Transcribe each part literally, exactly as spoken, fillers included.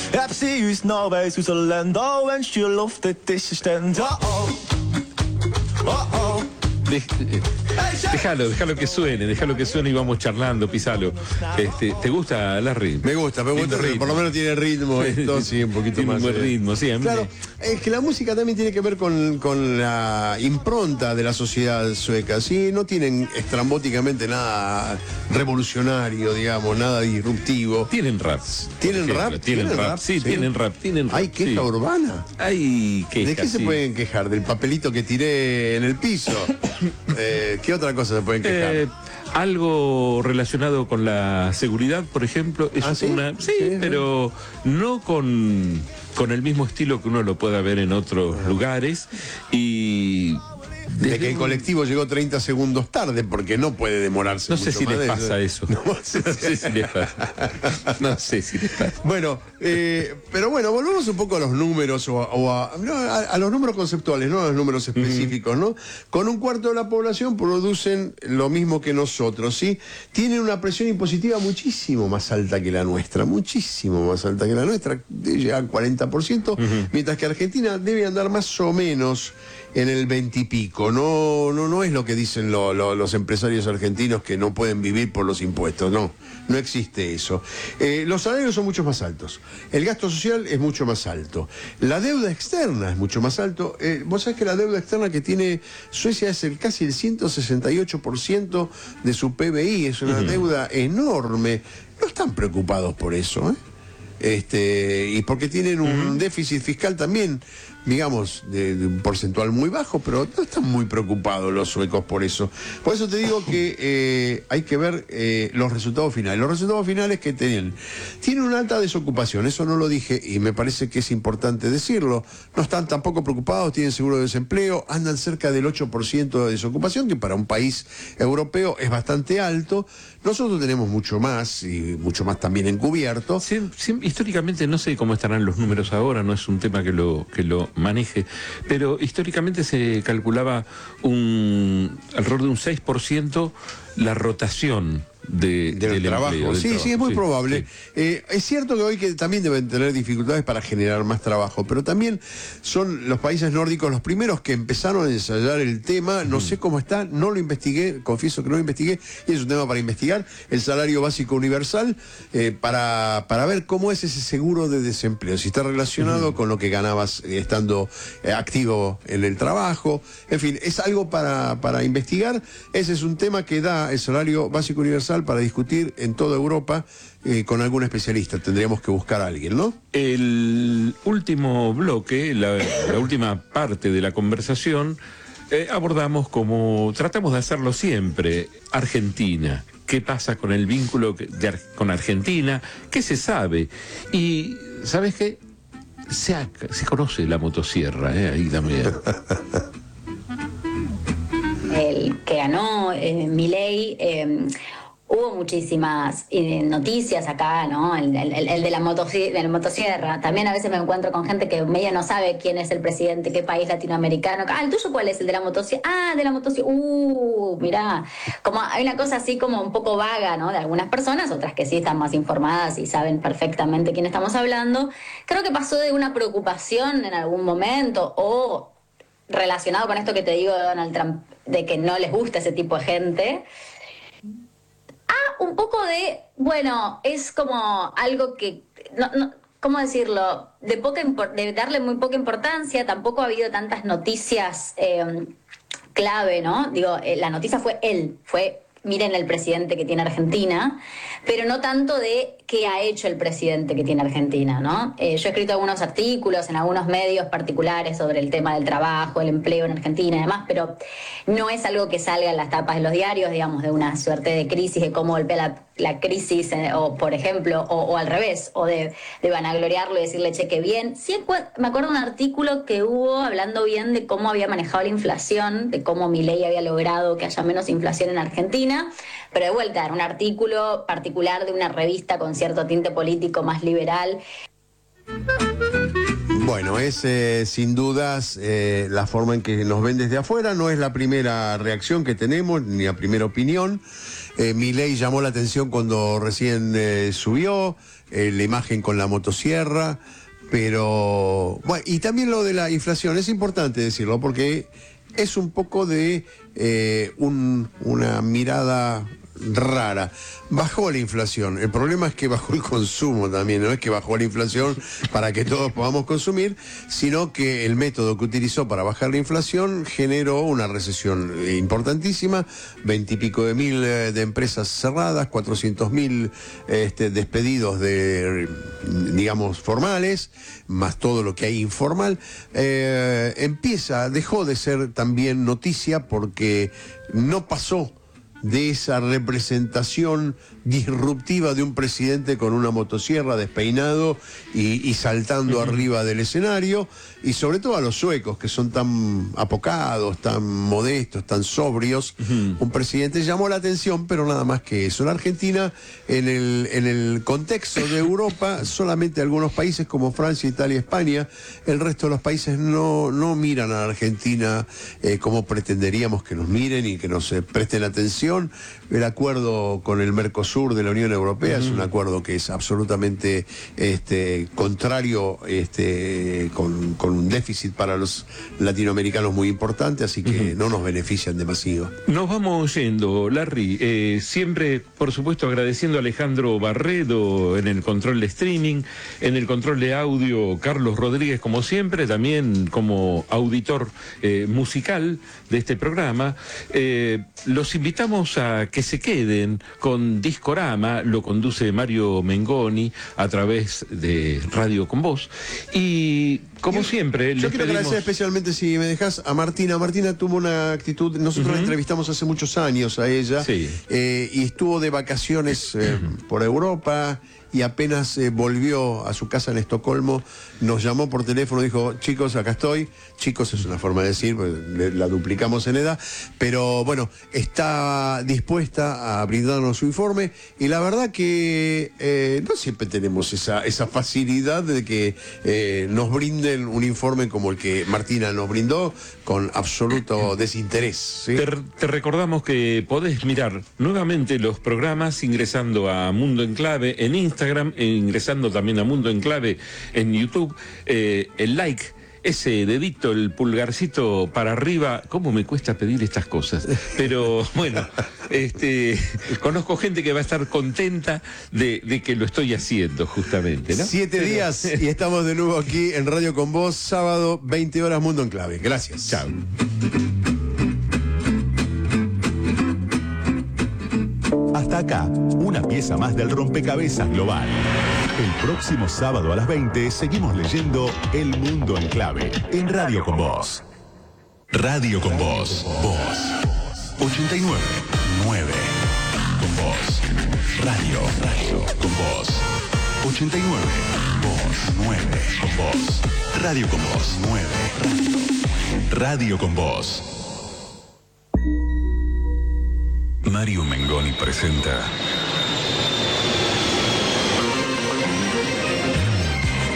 Jeg precis Norge, så länder och en kyloftet distant. Oh oh, oh oh. De, déjalo, déjalo que suene, déjalo que suene y vamos charlando, Pisalo. Este, ¿te gusta, Larry? Me gusta, me gusta, ritmo. por lo menos tiene ritmo esto, sí, un poquito tiene más. un buen eh. ritmo, sí. A mí Claro, me... es que la música también tiene que ver con, con la impronta de la sociedad sueca, ¿sí? No tienen estrambóticamente nada revolucionario, digamos, nada disruptivo. Tienen raps. ¿Tienen ejemplo, rap? Tienen, ¿Tienen rap, rap? sí, Sí. tienen rap, tienen rap. ¿Hay queja sí. urbana? Hay queja, ¿De qué se sí. pueden quejar? ¿Del papelito que tiré en el piso? Eh, ¿Qué otra cosa se pueden quejar? Eh, algo relacionado con la seguridad, por ejemplo, es ¿Ah, sí? una. Sí, Sí, sí. pero no con, con el mismo estilo que uno lo pueda ver en otros lugares. Y. De desde que el un- colectivo llegó treinta segundos tarde, porque no puede demorarse No mucho sé si más les de pasa eso. No, No sé si les pasa. No sé si les pasa. Bueno, eh, pero bueno, volvemos un poco a los números o a, o a- no, a- a los números conceptuales, no a los números específicos, ¿no? Con un cuarto de la población producen lo mismo que nosotros, ¿sí? Tienen una presión impositiva muchísimo más alta que la nuestra, muchísimo más alta que la nuestra, llega al cuarenta por ciento, mientras que Argentina debe andar más o menos en el veinte y pico. No, no, no es lo que dicen lo- lo- los empresarios argentinos que no pueden vivir por los impuestos. No, no existe eso. Eh, los salarios son mucho más altos. El gasto social es mucho más alto. La deuda externa es mucho más alto. Eh, vos sabés que la deuda externa que tiene Suecia es el casi el ciento sesenta y ocho por ciento de su P B I. Es una deuda enorme. No están preocupados por eso, ¿eh? Este, y porque tienen un déficit fiscal también, digamos, de, de un porcentual muy bajo, pero no están muy preocupados los suecos por eso. Por eso te digo que eh, hay que ver eh, los resultados finales. Los resultados finales que tienen. Tienen una alta desocupación, eso no lo dije y me parece que es importante decirlo. No están tampoco preocupados, tienen seguro de desempleo, andan cerca del ocho por ciento de desocupación, que para un país europeo es bastante alto. Nosotros tenemos mucho más y mucho más también encubierto. Sí, sí, históricamente no sé cómo estarán los números ahora, no es un tema que lo que lo maneje, pero históricamente se calculaba un alrededor de un seis por ciento la rotación de, Del, del trabajo. empleo, del sí, trabajo. sí, es muy Sí, probable. sí. Eh, es cierto que hoy que también deben tener dificultades para generar más trabajo, pero también son los países nórdicos los primeros que empezaron a ensayar el tema. No sé cómo está, no lo investigué, confieso que no lo investigué, y es un tema para investigar, el salario básico universal, eh, para, para ver cómo es ese seguro de desempleo, si está relacionado con lo que ganabas eh, estando eh, activo en el trabajo. En fin, es algo para, para investigar. Ese es un tema que da el salario básico universal para discutir en toda Europa eh, con algún especialista. Tendríamos que buscar a alguien, ¿no? El último bloque, la, la última parte de la conversación, eh, abordamos como tratamos de hacerlo siempre, Argentina. ¿Qué pasa con el vínculo que- de Ar- con Argentina? ¿Qué se sabe? Y, ¿sabes qué? Se, ha- se conoce la motosierra, ¿eh? Ahí también. El que ganó eh, Milei, eh, hubo muchísimas eh, noticias acá, ¿no? El, el- el de la motosi- de la motosierra. También a veces me encuentro con gente que medio no sabe quién es el presidente, qué país latinoamericano. Ah, ¿el tuyo cuál es? El de la motosierra. Ah, de la motosierra. Uh, mirá. Como hay una cosa así como un poco vaga, ¿no? De algunas personas, otras que sí están más informadas y saben perfectamente quién estamos hablando. Creo que pasó de una preocupación en algún momento o relacionado con esto que te digo de Donald Trump, de que no les gusta ese tipo de gente, a un poco de, bueno, es como algo que, no, no, ¿cómo decirlo? De, poca impor- de darle muy poca importancia, tampoco ha habido tantas noticias eh, clave, ¿no? Digo, eh, la noticia fue él, fue, miren el presidente que tiene Argentina, pero no tanto de qué ha hecho el presidente que tiene Argentina, ¿no? Eh, yo he escrito algunos artículos en algunos medios particulares sobre el tema del trabajo, el empleo en Argentina y demás, pero no es algo que salga en las tapas de los diarios, digamos, de una suerte de crisis, de cómo golpea la, la crisis, eh, o por ejemplo, o, o al revés, o de, de vanagloriarlo y decirle, che, qué bien. Sí, me acuerdo de un artículo que hubo hablando bien de cómo había manejado la inflación, de cómo Milei había logrado que haya menos inflación en Argentina, pero de vuelta, era un artículo particular de una revista con cierto tinte político más liberal. Bueno, es eh, sin dudas eh, la forma en que nos ven desde afuera. No es la primera reacción que tenemos, ni la primera opinión. Eh, Milei llamó la atención cuando recién eh, subió, eh, la imagen con la motosierra, pero... Bueno, y también lo de la inflación, es importante decirlo, porque es un poco de eh, un, una mirada rara. Bajó la inflación, el problema es que bajó el consumo también, no es que bajó la inflación para que todos podamos consumir, sino que el método que utilizó para bajar la inflación generó una recesión importantísima, veintipico de mil de empresas cerradas, cuatrocientos mil este, despedidos de, digamos, formales, más todo lo que hay informal. Eh, empieza, dejó de ser también noticia porque no pasó de esa representación disruptiva de un presidente con una motosierra despeinado y, y saltando uh-huh. arriba del escenario, y sobre todo a los suecos, que son tan apocados, tan modestos, tan sobrios. Uh-huh. Un presidente llamó la atención, pero nada más que eso. En Argentina, en el, en el contexto de Europa, solamente algunos países como Francia, Italia, España, el resto de los países no, no miran a la Argentina eh, como pretenderíamos que nos miren y que nos eh, presten atención. El acuerdo con el Mercosur de la Unión Europea uh-huh. es un acuerdo que es absolutamente este, contrario, este, con, con un déficit para los latinoamericanos muy importante, así que uh-huh. no nos benefician demasiado. Nos vamos yendo, Larry. Eh, siempre, por supuesto, agradeciendo a Alejandro Barredo en el control de streaming, en el control de audio, Carlos Rodríguez, como siempre, también como auditor eh, musical de este programa. Eh, los invitamos a que se queden con Discorama, lo conduce Mario Mengoni a través de Radio Con Vos. Y como yo, siempre, yo les quiero pedimos... agradecer especialmente, si me dejas, a Martina. Martina tuvo una actitud, nosotros uh-huh. la entrevistamos hace muchos años a ella, sí. eh, y estuvo de vacaciones eh, uh-huh. por Europa, y apenas eh, volvió a su casa en Estocolmo, nos llamó por teléfono, dijo: chicos, acá estoy. Chicos es una forma de decir, pues, le, la duplicamos en edad, pero bueno, está dispuesta a brindarnos su informe, y la verdad que eh, no siempre tenemos esa, esa facilidad de que eh, nos brinden un informe como el que Martina nos brindó, con absoluto desinterés, ¿sí? Te, te recordamos que podés mirar nuevamente los programas ingresando a Mundo en Clave en Instagram, e ingresando también a Mundo en Clave en YouTube. Eh, el like, ese dedito, el pulgarcito para arriba, ¿cómo me cuesta pedir estas cosas? Pero bueno, este, conozco gente que va a estar contenta de, de que lo estoy haciendo, justamente, ¿no? Siete Pero... días y estamos de nuevo aquí en Radio Con Vos, sábado, veinte horas, Mundo en Clave. Gracias. Chao. Hasta acá, una pieza más del rompecabezas global. El próximo sábado a las veinte seguimos leyendo El Mundo en Clave en Radio Con Vos. Radio Con Vos. Vos. ochenta y nueve punto nueve. Con vos. Radio. Radio. Con vos. ochenta y nueve. Vos. nueve. Con vos. Radio Con Vos. nueve. Radio. Radio Con Vos. Mario Mengoni presenta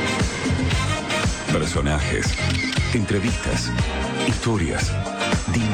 personajes, entrevistas, historias,